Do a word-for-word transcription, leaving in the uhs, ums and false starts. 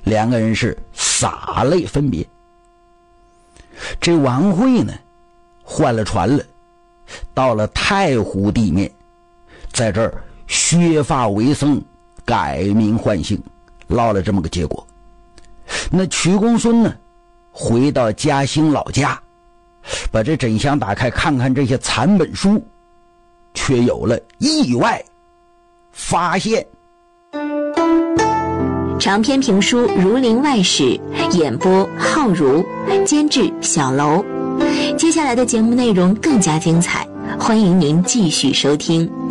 两个人是洒泪分别。这王慧呢换了船了，到了太湖地面，在这儿削发为僧，改名换姓，落了这么个结果。那曲公孙呢回到嘉兴老家，把这真相打开，看看这些残本书，却有了意外发现。 长篇评书《儒林外史》，演播浩如，监制小楼。接下来的节目内容更加精彩，欢迎您继续收听。